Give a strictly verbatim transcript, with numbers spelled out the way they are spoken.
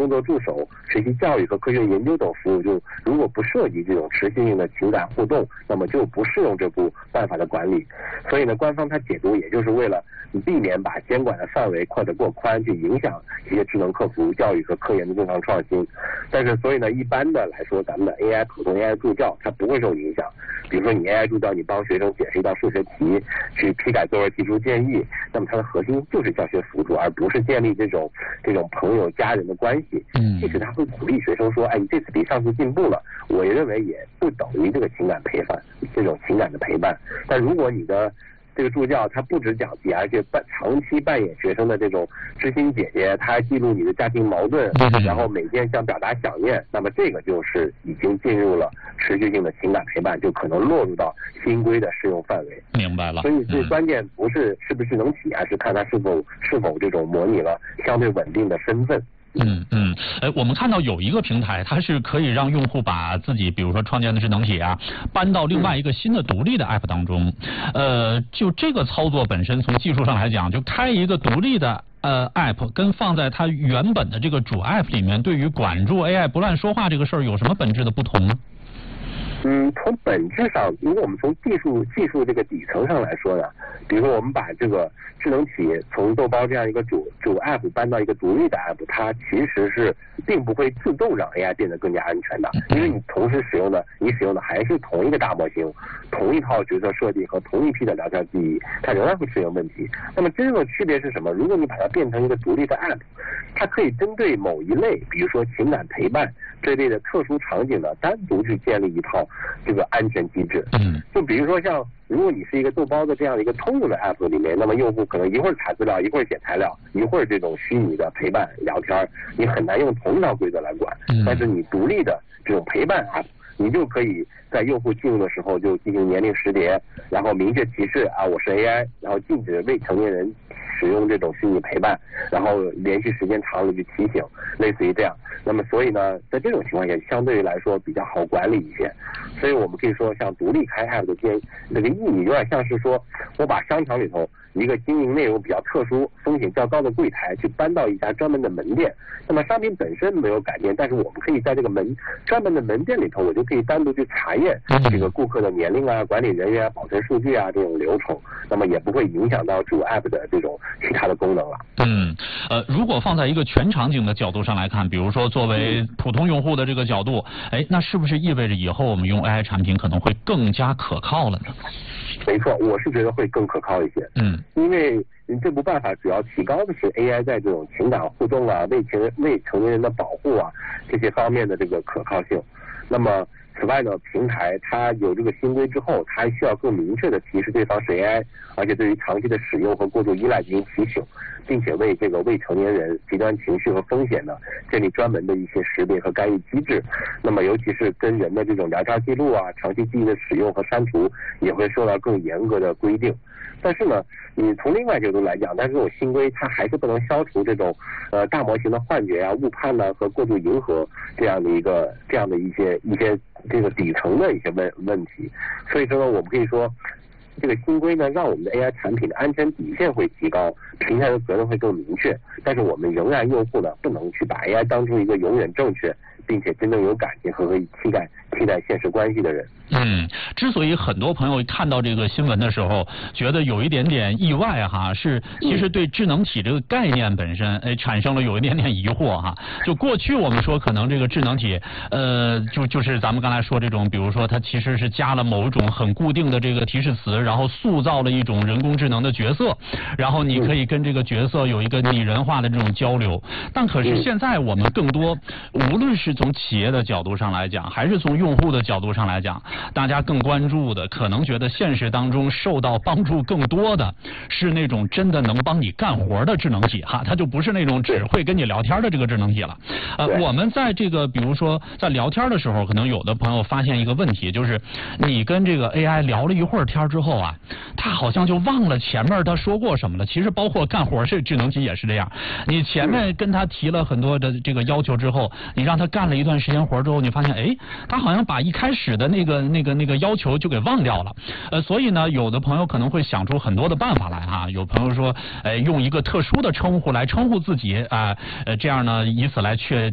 工作助手、学习教育和科学研究等服务，就如果不涉及这种持续性的情感互动，那么就不适用这部办法的管理。所以呢，官方它解读也就是为了避免把监管的范围扩得过宽，去影响一些智能客服教育和科研的正常创新。但是所以呢，一般的来说，咱们的 A I 普通 A I 助教它不会受影响。比如说你 A I 助教，你帮学生解释一道数学题，去批改作文提出建议，那么它的核心就是教学辅助，而不是建立这种这种朋友家人的关系。 嗯， 即使他会鼓励学生说，哎，你这次比上次进步了，我也认为也不等于这个情感陪伴，这种情感的陪伴。但如果你的这个助教他不只讲题，而且扮长期扮演学生的这种知心姐姐，他还记录你的家庭矛盾，然后每天向表达想念，那么这个就是已经进入了持续性的情感陪伴，就可能落入到新规的适用范围。 明白了。 所以最关键不是是不是能起，而是看他是否是否这种模拟了相对稳定的身份。 嗯嗯，哎，我们看到有一个平台，它是可以让用户把自己，比如说创建的智能体啊，搬到另外一个新的独立的 app 当中。呃，就这个操作本身，从技术上来讲，就开一个独立的呃 app， 跟放在它原本的这个主 app 里面，对于管住 A I 不乱说话这个事儿，有什么本质的不同呢？ 嗯，从本质上，如果我们从技术技术这个底层上来说呢，比如说我们把这个智能体从豆包这样一个主主 app 搬到一个独立的 app， 它其实是并不会自动让 A I 变得更加安全的，因为你同时使用的，你使用的还是同一个大模型，同一套角色设计和同一批的聊天记忆，它仍然会出现问题。那么真正的区别是什么？如果你把它变成一个独立的 app， 它可以针对某一类，比如说情感陪伴这类的特殊场景呢，单独去建立一套这个安全机制。 嗯， 就比如说像如果你是一个豆包的这样的一个通用的 app 里面，那么用户可能一会儿查资料，一会儿写材料，一会儿这种虚拟的陪伴聊天，你很难用同一套规则来管。但是你独立的这种陪伴 app， 你就可以在用户进入的时候就进行年龄识别，然后明确提示啊我是 A I， 然后禁止未成年人使用这种虚拟陪伴，然后连续时间长了就提醒，类似于这样。那么所以呢，在这种情况下相对于来说比较好管理一些。所以我们可以说像独立开 app 的建这个意义有点像是说我把商场里头一个经营内容比较特殊、风险较高的柜台去搬到一家专门的门店，那么商品本身没有改变，但是我们可以在这个门专门的门店里头，我就可以单独去查验这个顾客的年龄啊、管理人员啊、保存数据啊这种流程，那么也不会影响到主 app 的这种其他的功能了。 嗯，呃，如果放在一个全场景的角度上来看，比如说作为普通用户的这个角度，哎，那是不是意味着以后我们用 A I 产品可能会更加可靠了呢？ 没错，我是觉得会更可靠一些。 嗯， 因为这部办法主要提高的是 A I 在这种情感互动啊、未成未成年人的保护啊这些方面的这个可靠性。那么此外呢，平台它有这个新规之后，它还需要更明确的提示对方是 A I， 而且对于长期的使用和过度依赖进行提醒，并且为这个未成年人极端情绪和风险呢建立专门的一些识别和干预机制。那么尤其是跟人的这种聊天记录啊、长期记忆的使用和删除也会受到更严格的规定。但是呢，你从另外角度来讲，但是这种新规它还是不能消除这种呃大模型的幻觉啊、误判呢、啊、和过度迎合这样的一个这样的一些一些这个底层的一些问问题。所以说呢，我们可以说，这个新规呢，让我们的 A I 产品的安全底线会提高，平台的责任会更明确。但是我们仍然用户呢，不能去把 A I 当成一个永远正确，并且真正有感情和可以替代替代现实关系的人。 嗯，之所以很多朋友看到这个新闻的时候觉得有一点点意外哈，是其实对智能体这个概念本身哎产生了有一点点疑惑哈。就过去我们说可能这个智能体呃就就是咱们刚才说这种，比如说它其实是加了某种很固定的这个提示词，然后塑造了一种人工智能的角色，然后你可以跟这个角色有一个拟人化的这种交流。但可是现在我们更多无论是从企业的角度上来讲，还是从用户的角度上来讲，大家更关注的，可能觉得现实当中受到帮助更多的是那种真的能帮你干活的智能体哈，它就不是那种只会跟你聊天的这个智能体了。呃，我们在这个比如说在聊天的时候，可能有的朋友发现一个问题，就是你跟这个 A I 聊了一会儿天之后啊，他好像就忘了前面他说过什么了。其实包括干活这智能体也是这样，你前面跟他提了很多的这个要求之后，你让他干了一段时间活之后，你发现哎，他好像把一开始的那个那个那个要求就给忘掉了。呃，所以呢，有的朋友可能会想出很多的办法来哈。有朋友说，哎，用一个特殊的称呼来称呼自己啊，呃，这样呢，以此来确